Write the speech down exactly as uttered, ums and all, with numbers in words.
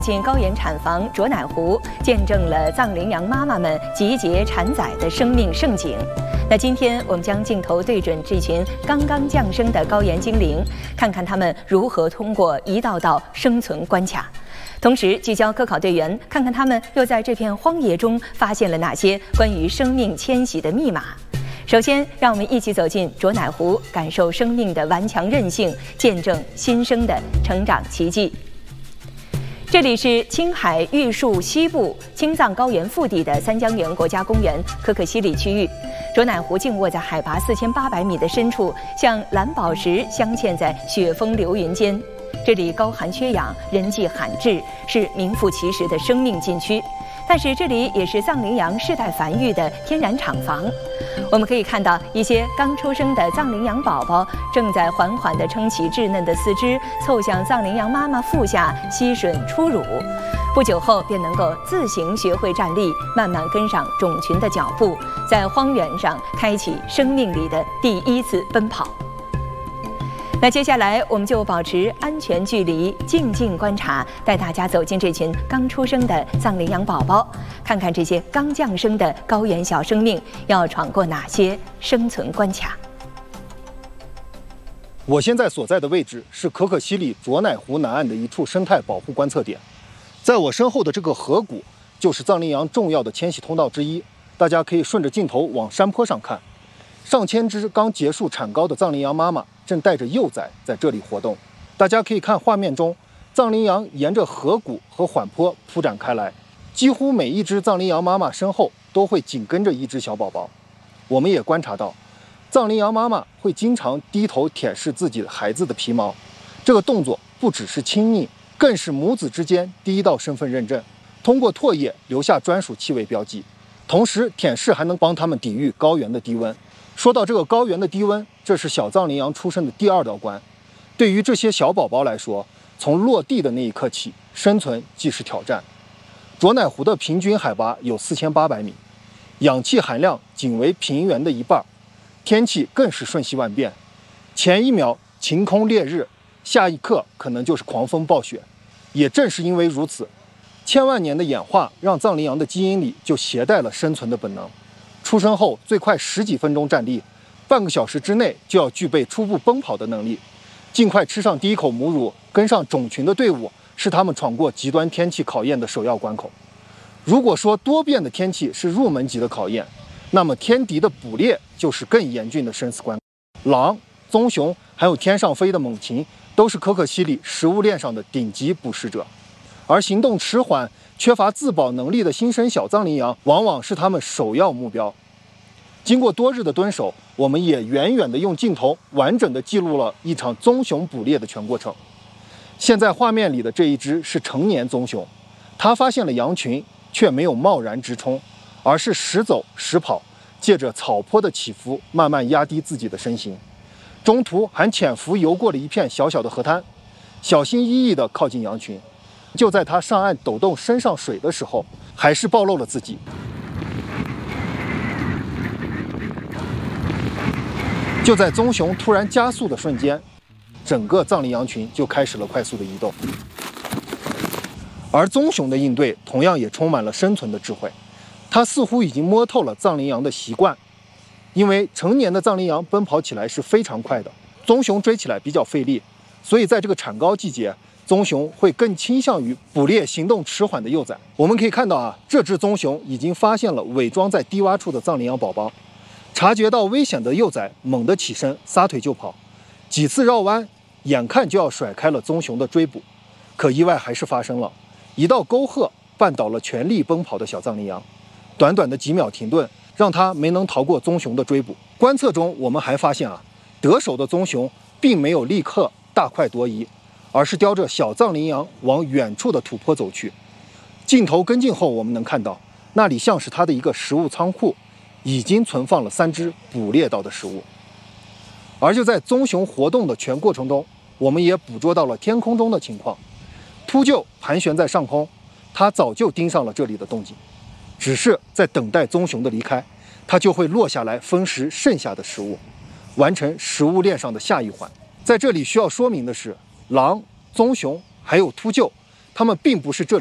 进高原产房卓乃湖，见证了藏羚羊妈妈们集结产崽的生命盛景。那今天我们将镜头对准这群刚刚降生的高原精灵，看看他们如何通过一道道生存关卡。同时聚焦科考队员，看看他们又在这片荒野中发现了哪些关于生命迁徙的密码。首先，让我们一起走进卓乃湖，感受生命的顽强韧性，见证新生的成长奇迹。这里是青海玉树西部青藏高原腹地的三江源国家公园可可西里区域，卓乃湖静卧在海拔四千八百米的深处，像蓝宝石镶嵌在雪峰流云间。这里高寒缺氧，人迹罕至，是名副其实的生命禁区。但是这里也是藏羚羊世代繁育的天然厂房。我们可以看到一些刚出生的藏羚羊宝宝正在缓缓地撑起稚嫩的四肢，凑向藏羚羊妈妈腹下吸吮初乳。不久后便能够自行学会站立，慢慢跟上种群的脚步，在荒原上开启生命里的第一次奔跑。那接下来我们就保持安全距离，静静观察，带大家走进这群刚出生的藏羚羊宝宝，看看这些刚降生的高原小生命要闯过哪些生存关卡。 我现在所在的位置是可可西里卓乃湖南岸的一处生态保护观测点，在我身后的这个河谷就是藏羚羊重要的迁徙通道之一，大家可以顺着镜头往山坡上看，上千只刚结束产羔的藏羚羊妈妈正带着幼崽在这里活动。大家可以看画面中，藏羚羊沿着河谷和缓坡铺展开来，几乎每一只藏羚羊妈妈身后都会紧跟着一只小宝宝。我们也观察到，藏羚羊妈妈会经常低头舔舐自己孩子的皮毛，这个动作不只是亲昵，更是母子之间第一道身份认证，通过唾液留下专属气味标记。同时舔舐还能帮它们抵御高原的低温。说到这个高原的低温，这是小藏羚羊出生的第二道关。对于这些小宝宝来说，从落地的那一刻起，生存即是挑战。卓乃湖的平均海拔有四千八百米，氧气含量仅为平原的一半，天气更是瞬息万变。前一秒晴空烈日，下一刻可能就是狂风暴雪。也正是因为如此，千万年的演化让藏羚羊的基因里就携带了生存的本能。出生后最快十几分钟站立，半个小时之内就要具备初步奔跑的能力。尽快吃上第一口母乳，跟上种群的队伍，是他们闯过极端天气考验的首要关口。如果说多变的天气是入门级的考验，那么天敌的捕猎就是更严峻的生死关。狼、棕熊还有天上飞的猛禽，都是可可西里食物链上的顶级捕食者。而行动迟缓、缺乏自保能力的新生小藏羚羊，往往是他们首要目标。经过多日的蹲守，我们也远远地用镜头完整地记录了一场棕熊捕猎的全过程。现在画面里的这一只是成年棕熊，它发现了羊群，却没有贸然直冲，而是时走时跑，借着草坡的起伏，慢慢压低自己的身形。中途还潜伏游过了一片小小的河滩，小心翼翼地靠近羊群。就在它上岸抖动身上水的时候，还是暴露了自己。就在棕熊突然加速的瞬间，整个藏羚羊群就开始了快速的移动。而棕熊的应对同样也充满了生存的智慧，它似乎已经摸透了藏羚羊的习惯。因为成年的藏羚羊奔跑起来是非常快的，棕熊追起来比较费力，所以在这个产羔季节，棕熊会更倾向于捕猎行动迟缓的幼崽。我们可以看到啊，这只棕熊已经发现了伪装在低洼处的藏羚羊宝宝，察觉到危险的幼崽猛地起身，撒腿就跑，几次绕弯，眼看就要甩开了棕熊的追捕。可意外还是发生了，一道沟壑绊倒了全力奔跑的小藏羚羊，短短的几秒停顿，让它没能逃过棕熊的追捕。观测中我们还发现啊，得手的棕熊并没有立刻大快朵颐，而是叼着小藏羚羊往远处的土坡走去。镜头跟进后，我们能看到那里像是它的一个食物仓库，已经存放了三只捕猎到的食物。而就在棕熊活动的全过程中，我们也捕捉到了天空中的情况。秃鹫盘旋在上空，它早就盯上了这里的动静，只是在等待棕熊的离开，它就会落下来分食剩下的食物，完成食物链上的下一环。在这里需要说明的是，狼、棕熊还有秃鹫， 它们并不是这